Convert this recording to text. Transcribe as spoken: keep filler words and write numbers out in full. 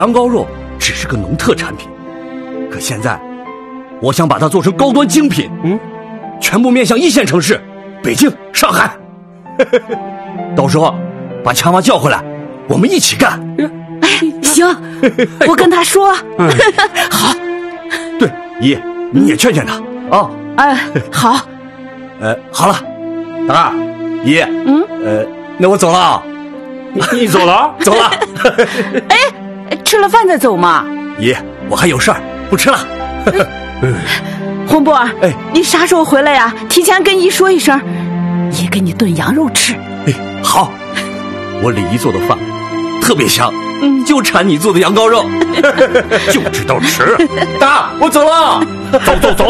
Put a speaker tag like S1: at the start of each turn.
S1: 羊羔肉只是个农特产品，可现在我想把它做成高端精品，嗯，全部面向一线城市，北京、上海。到时候把强娃叫回来，我们一起干。
S2: 哎，行，我跟他说。嗯、好。
S1: 对，姨，你也劝劝他啊。
S2: 哎，好。
S1: 呃，好了，大二，姨，
S2: 嗯，
S1: 呃，那我走了啊。
S3: 你你走了？
S1: 走了。
S2: 哎，吃了饭再走嘛。
S1: 姨，我还有事儿，不吃了。
S2: 洪波，
S1: 哎，
S2: 你啥时候回来呀？提前跟姨说一声，姨给你炖羊肉吃。
S1: 哎，好，我李姨做的饭特别香，
S2: 嗯，
S1: 就馋你做的羊羔肉，
S3: 就知道吃。
S1: 大，我走了，
S3: 走走走。